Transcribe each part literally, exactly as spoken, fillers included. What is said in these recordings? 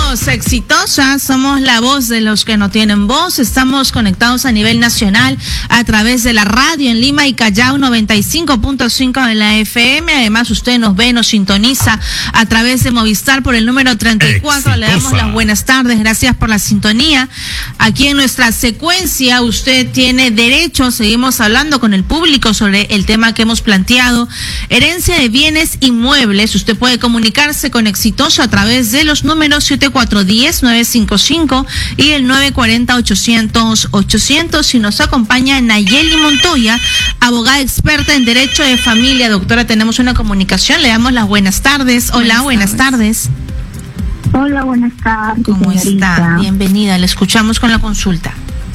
Somos exitosas, somos la voz de los que no tienen voz. Estamos conectados a nivel nacional a través de la radio en Lima y Callao noventa y cinco punto cinco de la F M. Además, usted nos ve, nos sintoniza a través de Movistar por el número treinta y cuatro. Exitosa. Le damos las buenas tardes, gracias por la sintonía. Aquí en nuestra secuencia usted tiene derecho, seguimos hablando con el público sobre el tema que hemos planteado, herencia de bienes inmuebles. Usted puede comunicarse con Exitoso a través de los números siete cuatro uno cero, nueve cinco cinco y el nueve cuatro cero, ochocientos, ochocientos. Y nos acompaña Nayeli Montoya, abogada experta en Derecho de Familia. Doctora, tenemos una comunicación, le damos las buenas tardes. Hola, buenas tardes. Hola, buenas tardes. ¿Cómo está? Bienvenida, le escuchamos con la consulta.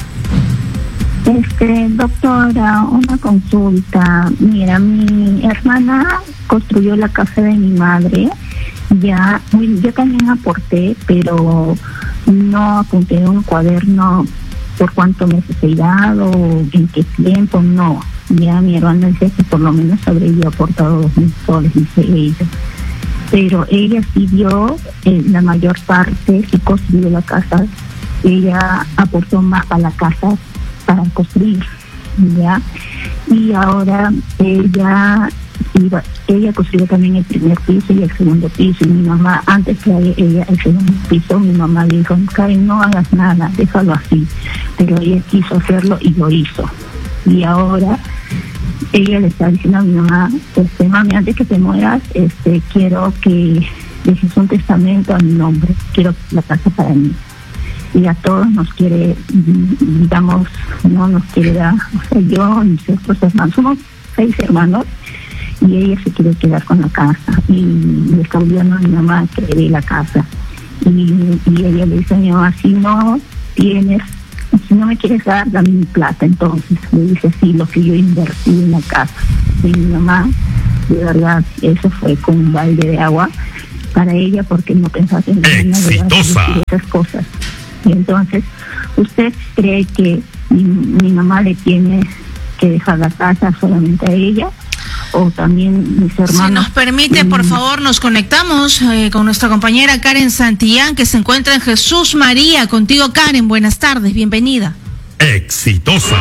Este, doctora, una consulta. Mira, mi hermana construyó la casa de mi madre. Ya, yo también aporté, pero no apunté en un cuaderno por cuánto meses he dado, en qué tiempo, no. Ya mi hermana dice que por lo menos habría yo aportado dos mil soles, dice ella. Pero ella sí dio eh, la mayor parte, sí construyó la casa. Ella aportó más para la casa para construir, ya. Y ahora ella iba, ella construyó también el primer piso y el segundo piso. Y mi mamá, antes que ella el segundo piso, mi mamá le dijo: Karen, no hagas nada, déjalo así. Pero ella quiso hacerlo y lo hizo. Y ahora ella le está diciendo a mi mamá: este, mami, antes que te mueras, este, quiero que dejes un testamento a mi nombre, quiero la casa para mí. Y a todos nos quiere, digamos, no nos quiere dar, o sea, yo y mis otros hermanos, somos seis hermanos, y ella se quiere quedar con la casa, y le está obligando a mi mamá que le dé la casa. Y, y ella le dice a mi mamá: si no tienes, si no me quieres dar, dame mi plata. Entonces le dice: sí, lo que yo invertí en la casa. Y mi mamá, de verdad, eso fue con un balde de agua para ella, porque no pensaba en esas cosas. Y entonces, ¿usted cree que mi, mi mamá le tiene que dejar la casa solamente a ella? O también mis hermanos. Si nos permite, por favor, nos conectamos eh, con nuestra compañera Karen Santillán, que se encuentra en Jesús María. Contigo, Karen, buenas tardes, bienvenida. Exitosa.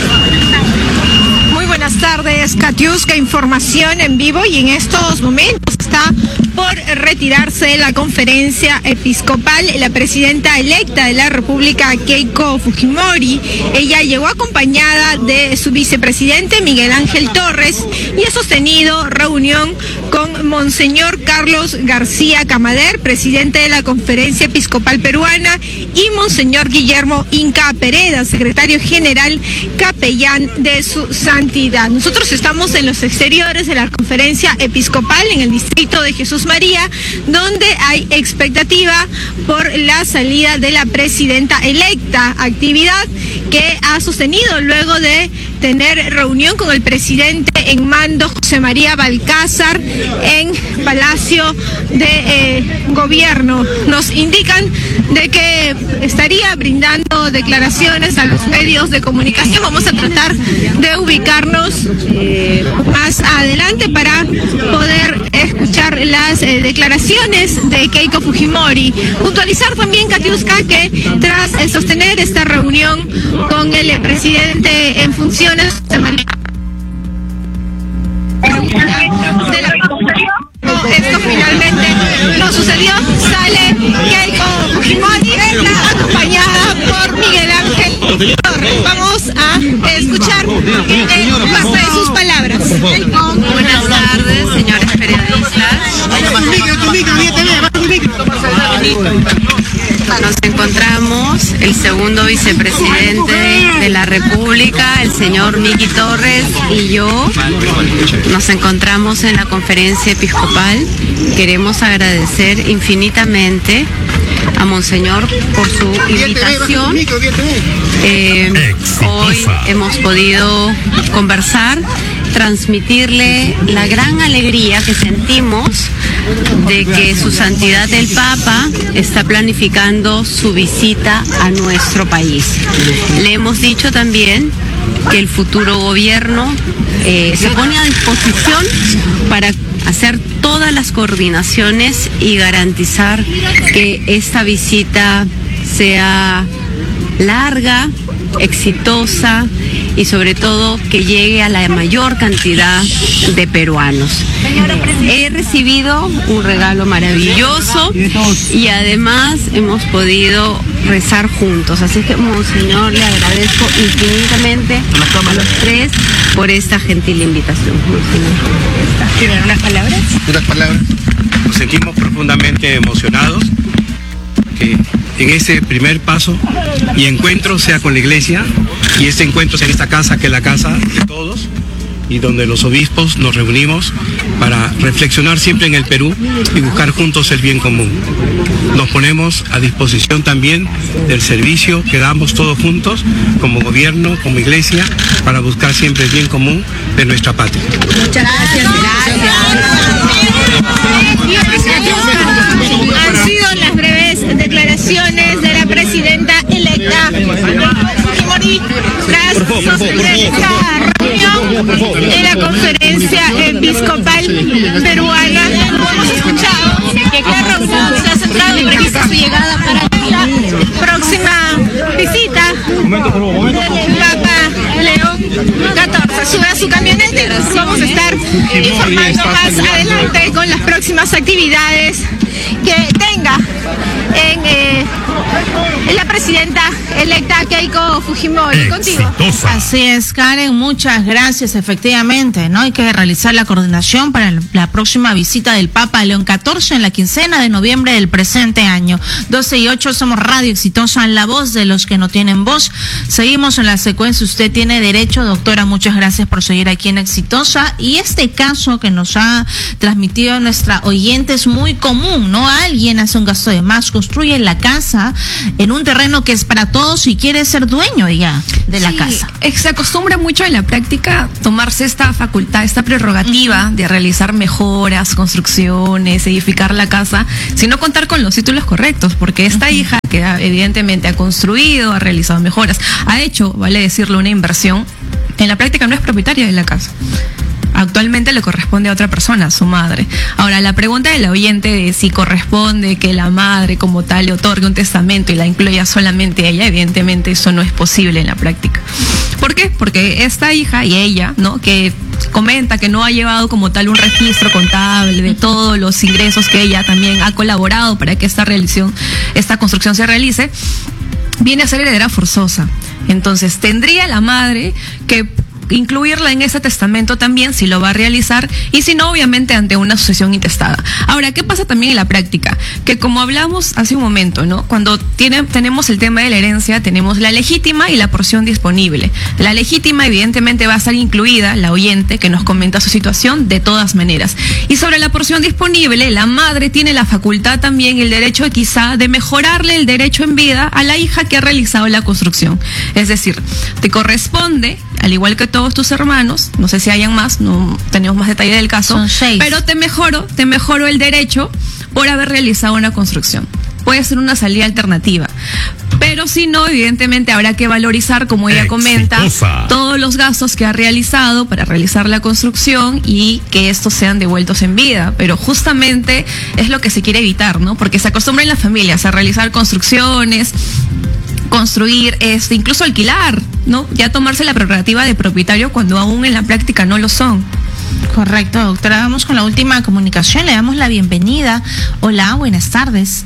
Muy buenas tardes, Katiuska, información en vivo, y en estos momentos está por retirarse la conferencia episcopal la presidenta electa de la República, Keiko Fujimori. Ella llegó acompañada de su vicepresidente Miguel Ángel Torres y ha sostenido reunión con Monseñor Carlos García Camader, presidente de la Conferencia Episcopal Peruana, y Monseñor Guillermo Inca Pereda, secretario general capellán de su santidad. Nosotros estamos en los exteriores de la Conferencia Episcopal en el distrito de Jesús María, donde hay expectativa por la salida de la presidenta electa, actividad que ha sostenido luego de tener reunión con el presidente en mando, José María Balcázar, en Palacio de eh, Gobierno. Nos indican de que estaría brindando declaraciones a los medios de comunicación. Vamos a tratar de ubicarnos eh, más adelante para poder escuchar las eh, declaraciones de Keiko Fujimori. Puntualizar también, Katiuska, que tras eh, sostener esta reunión con el eh, presidente en funciones de María, de la... esto finalmente no sucedió. Sale Keiko Fujimori, acompañada por Miguel Ángel Torres. Vamos a escuchar eh, parte de sus palabras. Buenas tardes, señores periodistas. Nos encontramos el segundo vicepresidente de la República, el señor Miki Torres, y yo. Nos encontramos en la conferencia episcopal. Queremos agradecer infinitamente a Monseñor por su invitación. Eh, hoy hemos podido conversar, transmitirle la gran alegría que sentimos de que su santidad el Papa está planificando su visita a nuestro país. Le hemos dicho también que el futuro gobierno eh, se pone a disposición para hacer todas las coordinaciones y garantizar que esta visita sea larga, exitosa y sobre todo que llegue a la mayor cantidad de peruanos. He recibido un regalo maravilloso y además hemos podido rezar juntos, así que monseñor, le agradezco infinitamente a los tres por esta gentil invitación. Monseñor, ¿tienen unas palabras? Unas palabras. Nos sentimos profundamente emocionados que en ese primer paso y encuentro sea con la iglesia, y este encuentro sea en esta casa que es la casa de todos, y donde los obispos nos reunimos para reflexionar siempre en el Perú y buscar juntos el bien común. Nos ponemos a disposición también del servicio que damos todos juntos, como gobierno, como iglesia, para buscar siempre el bien común de nuestra patria. Muchas gracias. Han sido las breves declaraciones de la presidenta electa Fujimori tras sostener esta reunión en la conferencia episcopal peruana. Hemos escuchado que la reunión se ha centrado y prevista su llegada para la próxima visita del Papa León catorce. Sube a su camioneta y nos vamos a estar informando más adelante con las próximas actividades que tenga en, eh, en la presidenta electa Keiko Fujimori. Contigo. Así es, Karen, muchas gracias. Efectivamente, ¿no? Hay que realizar la coordinación para la próxima visita del Papa León catorce en la quincena de noviembre del presente año. doce y ocho, somos Radio Exitosa, la voz de los que no tienen voz. Seguimos en la secuencia. Usted tiene derecho, doctora, muchas gracias por seguir aquí en Exitosa. Y este caso que nos ha transmitido nuestra oyente es muy común, ¿no? Alguien hace un gasto de más, construye la casa en un terreno que es para todos y quiere ser dueño ya de la sí, casa. Se acostumbra mucho en la práctica tomarse esta facultad, esta prerrogativa uh-huh. de realizar mejoras, construcciones, edificar la casa, sin no contar con los títulos correctos, porque esta uh-huh. hija que evidentemente ha construido, ha realizado mejoras, ha hecho, vale decirlo, una inversión, en la práctica no es propietaria de la casa. Actualmente le corresponde a otra persona, a su madre. Ahora, la pregunta del oyente de si corresponde que la madre como tal le otorgue un testamento y la incluya solamente a ella, evidentemente eso no es posible en la práctica. ¿Por qué? Porque esta hija y ella, ¿no?, que comenta que no ha llevado como tal un registro contable de todos los ingresos que ella también ha colaborado para que esta realización, esta construcción se realice, viene a ser heredera forzosa. Entonces, tendría la madre que incluirla en ese testamento también si lo va a realizar, y si no, obviamente ante una sucesión intestada. Ahora, ¿qué pasa también en la práctica? Que como hablamos hace un momento, ¿no? Cuando tiene, tenemos el tema de la herencia, tenemos la legítima y la porción disponible. La legítima evidentemente va a estar incluida la oyente que nos comenta su situación de todas maneras. Y sobre la porción disponible, la madre tiene la facultad también, el derecho quizá de mejorarle el derecho en vida a la hija que ha realizado la construcción. Es decir, te corresponde, al igual que todos tus hermanos, no sé si hayan más, no tenemos más detalle del caso, son seis, pero te mejoro, te mejoro el derecho por haber realizado una construcción. Puede ser una salida alternativa, pero si no, evidentemente habrá que valorizar, como ella comenta, Exitosa. todos los gastos que ha realizado para realizar la construcción y que estos sean devueltos en vida. Pero justamente es lo que se quiere evitar, ¿no? Porque se acostumbra en las familias a realizar construcciones, construir, este, incluso alquilar, ¿no? Ya tomarse la prerrogativa de propietario cuando aún en la práctica no lo son. Correcto, doctora. Vamos con la última comunicación. Le damos la bienvenida. Hola, buenas tardes.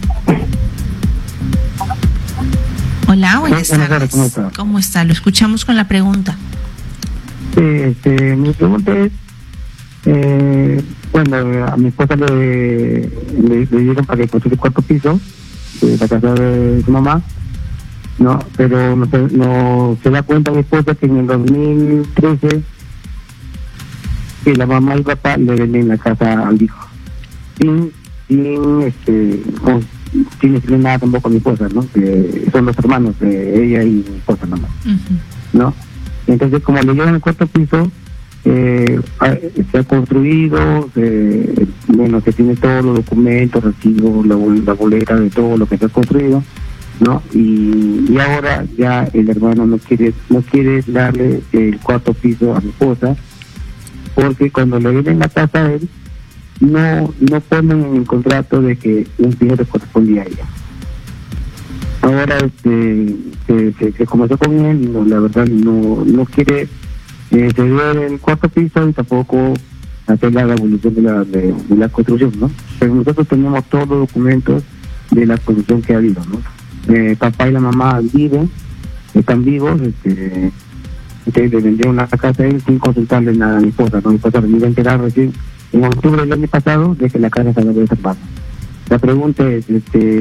Hola, buenas Buenas tardes. tardes, ¿cómo está? ¿Cómo está? Lo escuchamos con la pregunta. Sí, este, mi pregunta es, eh, bueno, a mi esposa le, le, le dieron para que construya el cuarto piso de la casa de su mamá, no, pero no, se- no se da cuenta mi esposa que en el dos mil trece que la mamá y el papá le venden la casa al hijo, sin, sin, este, con, sin decirle nada tampoco a mi esposa, ¿no? Que son los hermanos de ella y mi esposa nomás, Uh-huh. ¿no? Entonces, como le llevan el cuarto piso, eh, ha- se ha construido, se, bueno, se tiene todos los documentos, recibos, la, bol- la boleta de todo lo que se ha construido, ¿no? Y, y ahora ya el hermano no quiere no quiere darle el cuarto piso a mi esposa, porque cuando le vienen la casa a él, no no ponen en el contrato de que un dinero correspondía a ella. Ahora este, se, se, se comenzó con él y no, la verdad no no quiere eh, ceder el cuarto piso y tampoco hacer la devolución de la, de, de la construcción, ¿no? Pero nosotros tenemos todos los documentos de la construcción que ha habido, ¿no? Eh, papá y la mamá viven, están vivos, este, este le vendieron la casa a él sin consultarle nada a mi esposa, ¿no? Mi esposa me iba a enterar recién en octubre del año pasado de que la casa se había desarmado. La pregunta es, este,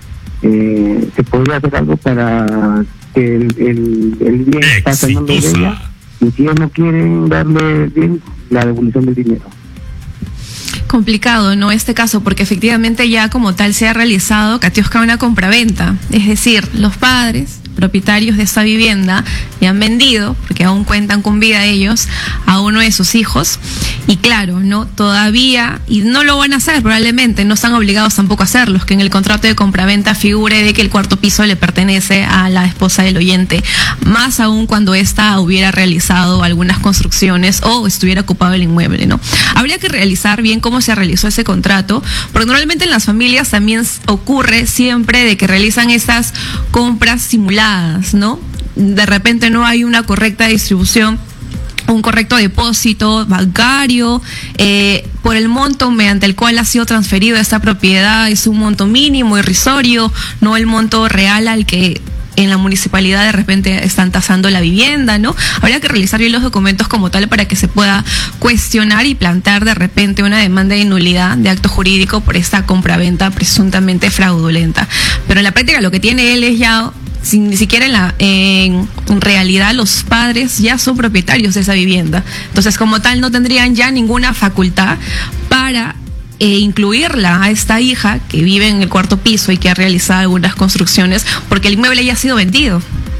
eh, ¿se podría hacer algo para que el, el, el bien pase al nombre de ella? Y si ellos no quieren darle bien, la devolución del dinero. Complicado, ¿no? Este caso, porque efectivamente ya como tal se ha realizado, Katiuska, una compraventa. Es decir, los padres propietarios de esta vivienda y han vendido, porque aún cuentan con vida ellos, a uno de sus hijos. Y claro, no todavía, y no lo van a hacer probablemente, no están obligados tampoco a hacerlo, que en el contrato de compraventa figure de que el cuarto piso le pertenece a la esposa del oyente, más aún cuando ésta hubiera realizado algunas construcciones o estuviera ocupado el inmueble, ¿no? Habría que realizar bien cómo se realizó ese contrato, porque normalmente en las familias también ocurre siempre de que realizan estas compras simuladas, ¿no? De repente no hay una correcta distribución, un correcto depósito bancario, eh, por el monto mediante el cual ha sido transferido esta propiedad, es un monto mínimo, irrisorio, no el monto real al que en la municipalidad de repente están tasando la vivienda, ¿no? Habría que realizar bien los documentos como tal para que se pueda cuestionar y plantear de repente una demanda de nulidad de acto jurídico por esta compraventa presuntamente fraudulenta. Pero en la práctica lo que tiene él es ya, sin, ni siquiera en la en, en realidad los padres ya son propietarios de esa vivienda. Entonces, como tal, no tendrían ya ninguna facultad para e incluirla a esta hija que vive en el cuarto piso y que ha realizado algunas construcciones, porque el inmueble ya ha sido vendido.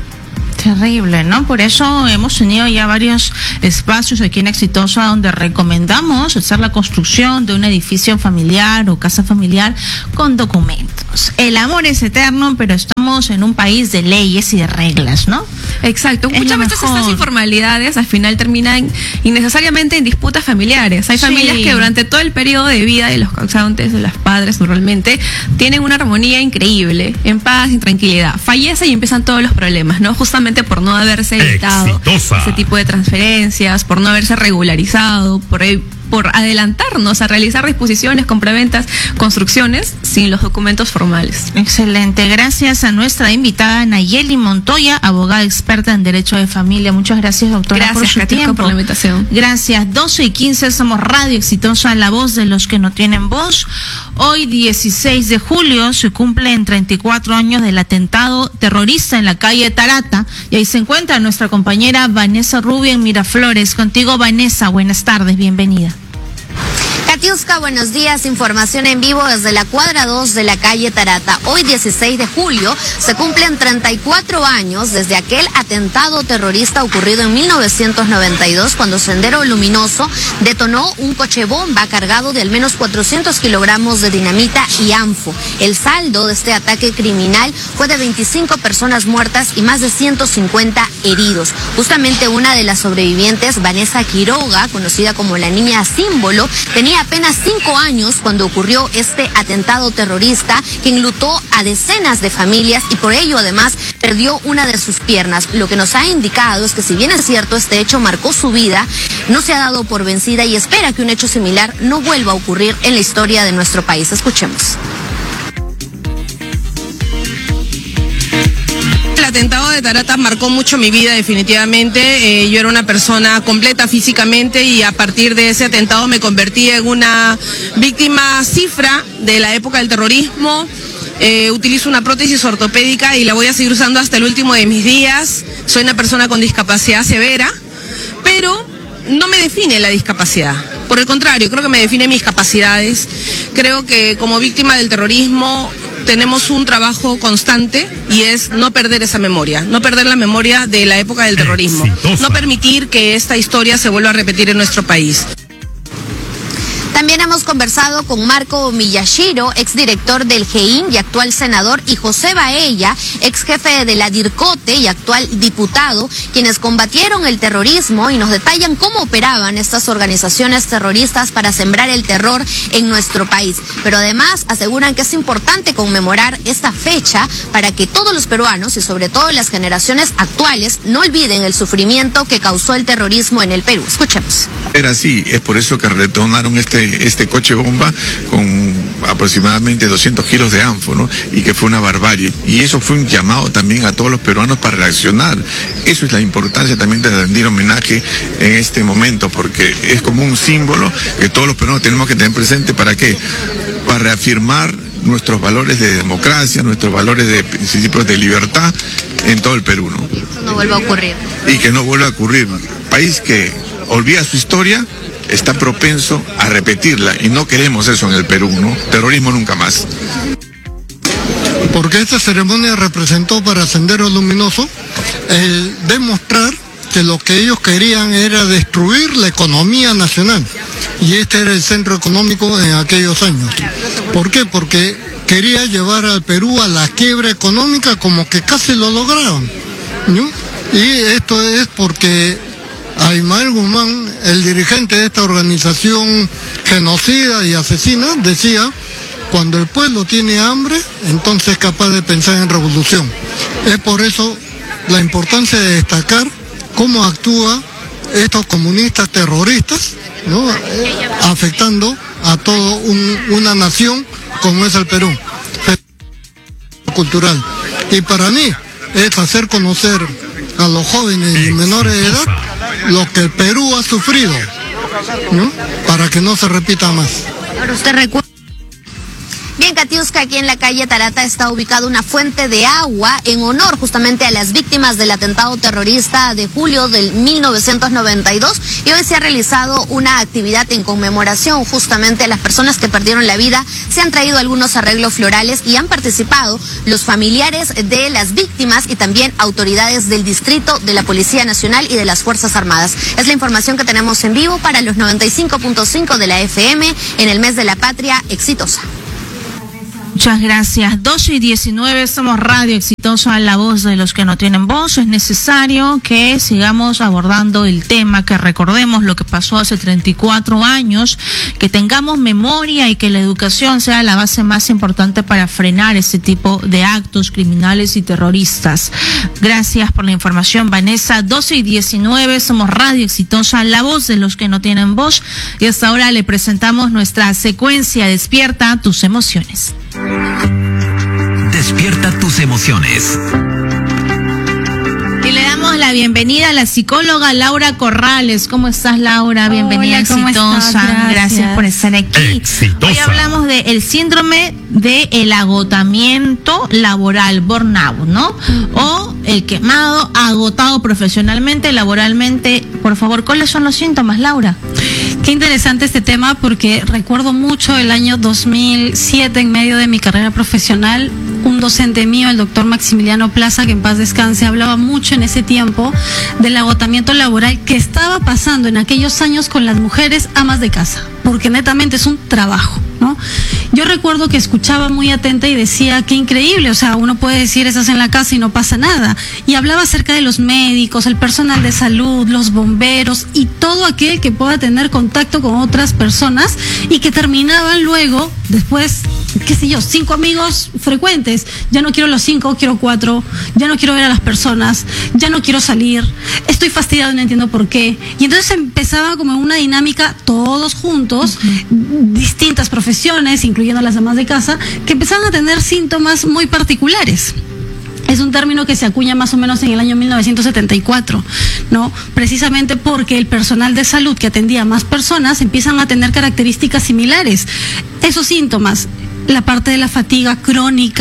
Terrible, ¿no? Por eso hemos tenido ya varios espacios aquí en Exitosa donde recomendamos hacer la construcción de un edificio familiar o casa familiar con documentos. El amor es eterno, pero estamos en un país de leyes y de reglas, ¿no? Exacto. Es Muchas veces estas informalidades al final terminan innecesariamente en disputas familiares. Hay familias sí. que durante todo el periodo de vida de los causantes, de los padres normalmente, tienen una armonía increíble, en paz y tranquilidad. Fallece y empiezan todos los problemas, ¿no? Justamente por no haberse evitado ese tipo de transferencias, por no haberse regularizado, por, por adelantarnos a realizar disposiciones, compraventas, construcciones sin los documentos formales. Excelente. Gracias a nuestra invitada Nayeli Montoya, abogada experta en Derecho de Familia. Muchas gracias, doctora, gracias, por su Katiuska, tiempo. por la invitación. Gracias. doce y quince, somos Radio Exitosa, la voz de los que no tienen voz. Hoy, dieciséis de julio, se cumplen treinta y cuatro años del atentado terrorista en la calle Tarata. Y ahí se encuentra nuestra compañera Vanessa Rubio en Miraflores. Contigo, Vanessa, buenas tardes, bienvenida. Katiuska, buenos días. Información en vivo desde la cuadra dos de la calle Tarata. Hoy, dieciséis de julio, se cumplen treinta y cuatro años desde aquel atentado terrorista ocurrido en mil novecientos noventa y dos, cuando Sendero Luminoso detonó un coche bomba cargado de al menos cuatrocientos kilogramos de dinamita y anfo. El saldo de este ataque criminal fue de veinticinco personas muertas y más de ciento cincuenta heridos. Justamente una de las sobrevivientes, Vanessa Quiroga, conocida como la niña símbolo, tenía apenas cinco años cuando ocurrió este atentado terrorista que enlutó a decenas de familias y por ello además perdió una de sus piernas. Lo que nos ha indicado es que, si bien es cierto este hecho marcó su vida, no se ha dado por vencida y espera que un hecho similar no vuelva a ocurrir en la historia de nuestro país. Escuchemos. El atentado de Tarata marcó mucho mi vida, definitivamente. Eh, yo era una persona completa físicamente y a partir de ese atentado me convertí en una víctima cifra de la época del terrorismo. Eh, utilizo una prótesis ortopédica y la voy a seguir usando hasta el último de mis días. Soy una persona con discapacidad severa, pero no me define la discapacidad. Por el contrario, creo que me define mis capacidades. Creo que como víctima del terrorismo tenemos un trabajo constante y es no perder esa memoria, no perder la memoria de la época del terrorismo, no permitir que esta historia se vuelva a repetir en nuestro país. También hemos conversado con Marco Miyashiro, exdirector del G I N y actual senador, y José Baella, ex jefe de la DIRCOTE y actual diputado, quienes combatieron el terrorismo y nos detallan cómo operaban estas organizaciones terroristas para sembrar el terror en nuestro país. Pero además aseguran que es importante conmemorar esta fecha para que todos los peruanos y sobre todo las generaciones actuales no olviden el sufrimiento que causó el terrorismo en el Perú. Escuchemos. Era así, es por eso que detonaron este, este coche bomba con aproximadamente doscientos kilos de ánforo y que fue una barbarie. Y eso fue un llamado también a todos los peruanos para reaccionar. Eso es la importancia también de rendir homenaje en este momento, porque es como un símbolo que todos los peruanos tenemos que tener presente. ¿Para qué? Para reafirmar nuestros valores de democracia, nuestros valores de principios de libertad en todo el Perú, ¿no? Y eso no vuelva a ocurrir. Y que no vuelva a ocurrir. País que olvida su historia está propenso a repetirla y no queremos eso en el Perú, ¿no? Terrorismo nunca más. Porque esta ceremonia representó para Sendero Luminoso el demostrar que lo que ellos querían era destruir la economía nacional. Y este era el centro económico en aquellos años. ¿Por qué? Porque quería llevar al Perú a la quiebra económica, como que casi lo lograron, ¿no? Y esto es porque Aymael Guzmán, el dirigente de esta organización genocida y asesina, decía: cuando el pueblo tiene hambre, entonces es capaz de pensar en revolución. Es por eso la importancia de destacar cómo actúa estos comunistas terroristas, ¿no? Afectando a toda un, una nación como es el Perú. Cultural. Y para mí es hacer conocer a los jóvenes y menores de edad lo que el Perú ha sufrido, ¿no? Para que no se repita más. Ahora usted recuerda. Bien, Katiuska, aquí en la calle Tarata está ubicada una fuente de agua en honor justamente a las víctimas del atentado terrorista de julio del mil novecientos noventa y dos, y hoy se ha realizado una actividad en conmemoración justamente a las personas que perdieron la vida. Se han traído algunos arreglos florales y han participado los familiares de las víctimas y también autoridades del distrito, de la Policía Nacional y de las Fuerzas Armadas. Es la información que tenemos en vivo para los noventa y cinco punto cinco de la F M en el mes de la patria exitosa. Muchas gracias. doce y diecinueve, somos Radio Exitosa, la voz de los que no tienen voz. Es necesario que sigamos abordando el tema, que recordemos lo que pasó hace treinta y cuatro años, que tengamos memoria y que la educación sea la base más importante para frenar este tipo de actos criminales y terroristas. Gracias por la información, Vanessa. doce y diecinueve, somos Radio Exitosa, la voz de los que no tienen voz. Y hasta ahora le presentamos nuestra secuencia Despierta tus emociones. Despierta tus emociones. Y le damos la bienvenida a la psicóloga Laura Corrales. ¿Cómo estás, Laura? Bienvenida. Hola, ¿cómo Exitosa. estás? Gracias. Gracias por estar aquí. Exitosa. Hoy hablamos de el síndrome de el agotamiento laboral, burnout, ¿no? O el quemado, agotado profesionalmente, laboralmente. Por favor, ¿cuáles son los síntomas, Laura? Qué interesante este tema, porque recuerdo mucho el año dos mil siete, en medio de mi carrera profesional, un docente mío, el doctor Maximiliano Plaza, que en paz descanse, hablaba mucho en ese tiempo del agotamiento laboral que estaba pasando en aquellos años con las mujeres amas de casa, porque netamente es un trabajo, ¿no? Yo recuerdo que escuchaba muy atenta y decía, qué increíble, o sea, uno puede decir estás en la casa y no pasa nada. Y hablaba acerca de los médicos, el personal de salud, los bomberos y todo aquel que pueda tener contacto con otras personas y que terminaban luego, después, qué sé yo, cinco amigos frecuentes. Ya no quiero los cinco, quiero cuatro. Ya no quiero ver a las personas. Ya no quiero salir. Estoy fastidiado y no entiendo por qué. Y entonces empezaba como una dinámica, todos juntos, uh-huh. distintas profesiones, incluyendo las damas de casa, que empezaban a tener síntomas muy particulares. Es un término que se acuña más o menos en el año mil novecientos setenta y cuatro, ¿no? Precisamente porque el personal de salud que atendía a más personas empiezan a tener características similares. Esos síntomas, la parte de la fatiga crónica,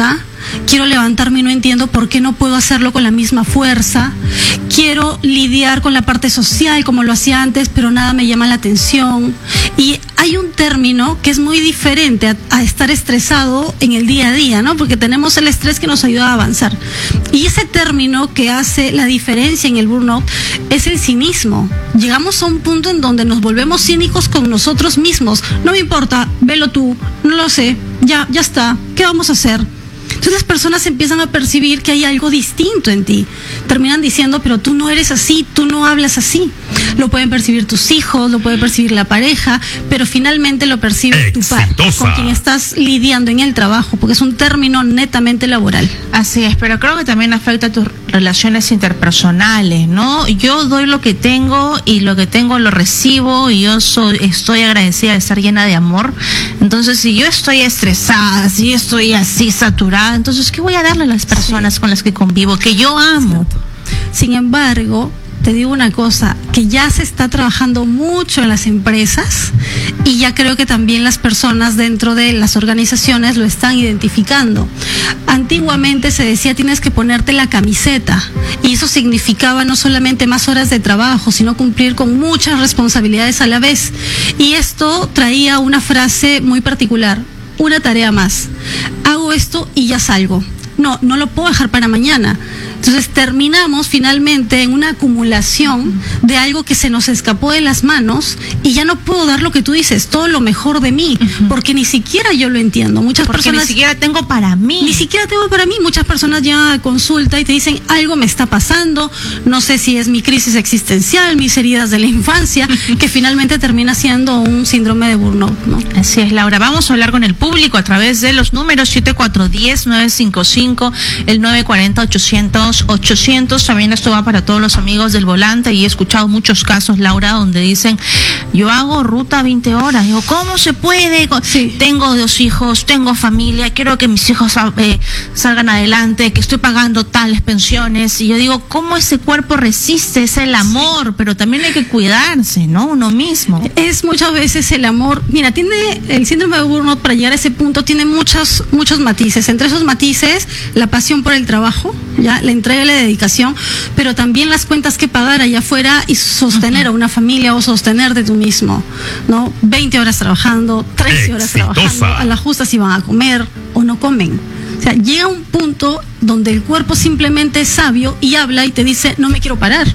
quiero levantarme y no entiendo por qué no puedo hacerlo con la misma fuerza, quiero lidiar con la parte social como lo hacía antes, pero nada me llama la atención. Y hay un término que es muy diferente a, a estar estresado en el día a día, ¿no? Porque tenemos el estrés que nos ayuda a avanzar. Y ese término que hace la diferencia en el burnout es el cinismo. Llegamos a un punto en donde nos volvemos cínicos con nosotros mismos. No me importa, velo tú, no lo sé, ya, ya está, ¿qué vamos a hacer? Entonces las personas empiezan a percibir que hay algo distinto en ti. Terminan diciendo, pero tú no eres así, tú no hablas así. Lo pueden percibir tus hijos, lo puede percibir la pareja, pero finalmente lo percibe tu par, con quien estás lidiando en el trabajo, porque es un término netamente laboral. Así es, pero creo que también afecta a tus relaciones interpersonales, ¿no? Yo doy lo que tengo y lo que tengo lo recibo y yo soy, estoy agradecida de estar llena de amor. Entonces, si yo estoy estresada, si yo estoy así saturada, entonces, ¿qué voy a darle a las personas sí. con las que convivo, que yo amo? Sin embargo, te digo una cosa, que ya se está trabajando mucho en las empresas y ya creo que también las personas dentro de las organizaciones lo están identificando. Antiguamente se decía tienes que ponerte la camiseta y eso significaba no solamente más horas de trabajo, sino cumplir con muchas responsabilidades a la vez. Y esto traía una frase muy particular, una tarea más. Hago esto y ya salgo. No, no lo puedo dejar para mañana. Entonces terminamos finalmente en una acumulación de algo que se nos escapó de las manos y ya no puedo dar lo que tú dices, todo lo mejor de mí, uh-huh. porque ni siquiera yo lo entiendo. Muchas porque personas ni siquiera tengo para mí. Ni siquiera tengo para mí. Muchas personas llegan a consulta y te dicen, algo me está pasando, no sé si es mi crisis existencial, mis heridas de la infancia, que finalmente termina siendo un síndrome de burnout, ¿no? Así es, Laura. Vamos a hablar con el público a través de los números siete cuatro uno cero, nueve cinco cinco, el nueve cuatro cero, ochocientos, ochocientos. También esto va para todos los amigos del volante y he escuchado muchos casos, Laura, donde dicen, yo hago ruta veinte horas. Digo, ¿cómo se puede? Sí. Tengo dos hijos, tengo familia, quiero que mis hijos eh, salgan adelante, que estoy pagando tales pensiones. Y yo digo, ¿cómo ese cuerpo resiste? Es el amor, sí. pero también hay que cuidarse, ¿no? Uno mismo. Es muchas veces el amor. Mira, tiene el síndrome de burnout, para llegar a ese punto, tiene muchos, muchos matices. Entre esos matices, la pasión por el trabajo, ya la entrega y la dedicación, pero también las cuentas que pagar allá afuera y sostener uh-huh. a una familia o sostenerte tú mismo, ¿no? veinte horas trabajando, trece horas trabajando, a la justa si van a comer o no comen. O sea, llega un punto donde el cuerpo simplemente es sabio y habla y te dice, no me quiero parar,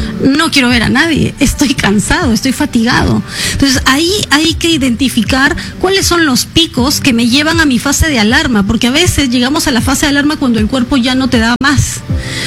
no quiero ver a nadie, estoy cansado, estoy fatigado. Entonces ahí hay que identificar cuáles son los picos que me llevan a mi fase de alarma, porque a veces llegamos a la fase de alarma cuando el cuerpo ya no te da más.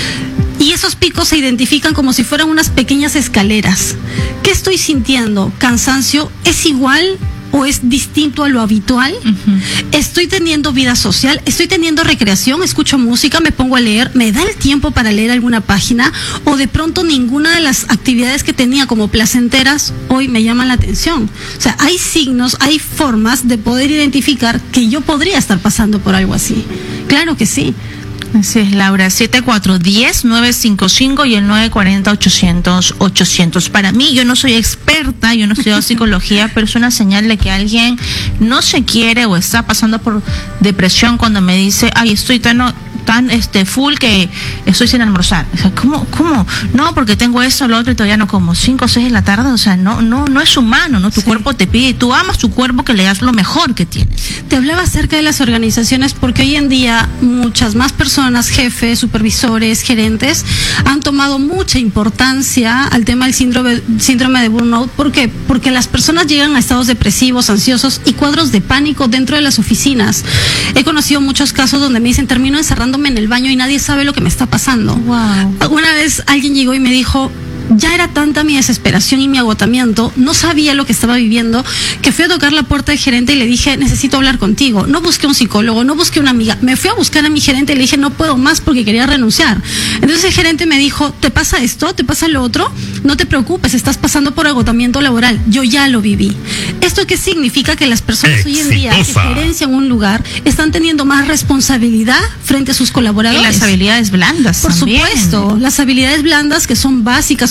Y esos picos se identifican como si fueran unas pequeñas escaleras. ¿Qué estoy sintiendo? ¿Cansancio? ¿Es igual o es distinto a lo habitual? Uh-huh. ¿Estoy teniendo vida social? ¿Estoy teniendo recreación? ¿Escucho música? ¿Me pongo a leer? ¿Me da el tiempo para leer alguna página? ¿O de pronto ninguna de las actividades que tenía como placenteras hoy me llaman la atención? O sea, hay signos, hay formas de poder identificar que yo podría estar pasando por algo así. Claro que sí. Así es, Laura. siete cuatro uno cero, nueve cinco cinco y el nueve cuatro cero, ochocientos, ochocientos. Para mí, yo no soy experta, yo no estudio psicología, pero es una señal de que alguien no se quiere o está pasando por depresión cuando me dice, ay, estoy tan... tan este full que estoy sin almorzar. O sea, ¿cómo? ¿Cómo? No, porque tengo eso, lo otro y todavía no como. cinco o seis de la tarde, o sea, no no no es humano, ¿no? Tu sí. cuerpo te pide, tú amas tu cuerpo, que le das lo mejor que tienes. Te hablaba acerca de las organizaciones porque hoy en día muchas más personas, jefes, supervisores, gerentes, han tomado mucha importancia al tema del síndrome, síndrome de burnout. ¿Por qué? Porque las personas llegan a estados depresivos, ansiosos y cuadros de pánico dentro de las oficinas. He conocido muchos casos donde me dicen, termino encerrando en el baño y nadie sabe lo que me está pasando. Wow. Una vez alguien llegó y me dijo, ya era tanta mi desesperación y mi agotamiento, no sabía lo que estaba viviendo, que fui a tocar la puerta del gerente y le dije, necesito hablar contigo. No busqué un psicólogo, no busqué una amiga, me fui a buscar a mi gerente y le dije, no puedo más porque quería renunciar. Entonces el gerente me dijo, ¿te pasa esto? ¿Te pasa lo otro? No te preocupes, estás pasando por agotamiento laboral, yo ya lo viví. ¿Esto qué significa? Que las personas Exitosa. Hoy en día que gerencian un lugar están teniendo más responsabilidad frente a sus colaboradores. Y las habilidades blandas Por también. supuesto, las habilidades blandas que son básicas hoy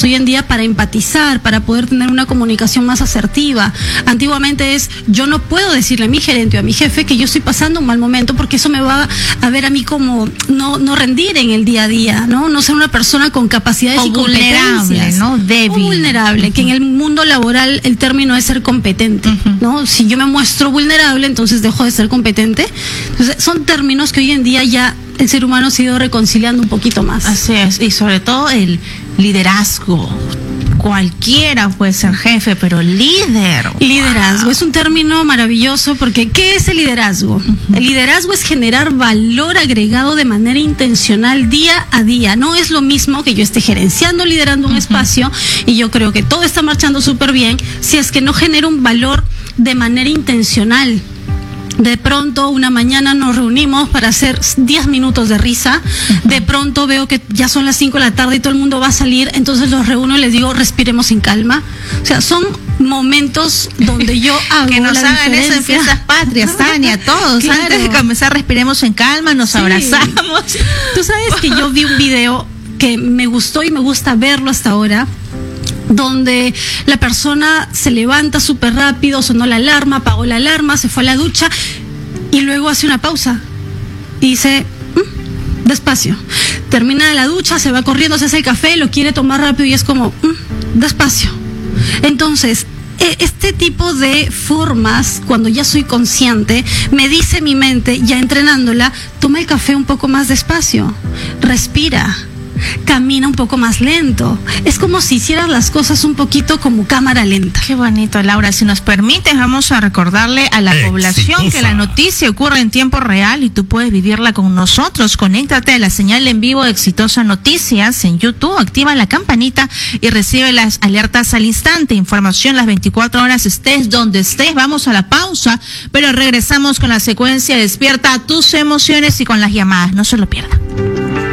hoy en día para empatizar, para poder tener una comunicación más asertiva. Antiguamente es, yo no puedo decirle a mi gerente o a mi jefe que yo estoy pasando un mal momento, porque eso me va a ver a mí como no, no rendir en el día a día, ¿no? No ser una persona con capacidades o y vulnerable, competencias, ¿no? Débil. O vulnerable, uh-huh. que en el mundo laboral el término es ser competente, uh-huh. ¿no? Si yo me muestro vulnerable, entonces dejo de ser competente. Entonces, son términos que hoy en día ya el ser humano se ha ido reconciliando un poquito más. Así es, y sobre todo el liderazgo. Cualquiera puede ser jefe, pero líder. Liderazgo wow. es un término maravilloso, porque ¿qué es el liderazgo? Uh-huh. El liderazgo es generar valor agregado de manera intencional día a día. No es lo mismo que yo esté gerenciando, liderando un uh-huh. espacio, y yo creo que todo está marchando súper bien, si es que no genera un valor de manera intencional. De pronto una mañana nos reunimos para hacer diez minutos de risa, de pronto veo que ya son las cinco de la tarde y todo el mundo va a salir, entonces los reúno y les digo, respiremos en calma. O sea, son momentos donde yo hago que nos la hagan diferencia. eso en fiestas patrias, Tania, todos, claro. Antes de comenzar respiremos en calma, nos sí. abrazamos. Tú sabes que yo vi un video que me gustó y me gusta verlo hasta ahora, donde la persona se levanta súper rápido, sonó la alarma, apagó la alarma, se fue a la ducha y luego hace una pausa y dice, mmm, despacio. Termina la ducha, se va corriendo, se hace el café, lo quiere tomar rápido y es como, mmm, despacio. Entonces, este tipo de formas, cuando ya soy consciente, me dice mi mente, ya entrenándola, toma el café un poco más despacio, respira, camina un poco más lento. Es como si hicieras las cosas un poquito como cámara lenta. Qué bonito, Laura. Si nos permites, vamos a recordarle a la Exitosa. población que la noticia ocurre en tiempo real y tú puedes vivirla con nosotros. Conéctate a la señal en vivo de Exitosa Noticias en YouTube, activa la campanita y recibe las alertas al instante. Información las veinticuatro horas, estés donde estés. Vamos a la pausa, pero regresamos con la secuencia Despierta tus emociones y con las llamadas. No se lo pierdan.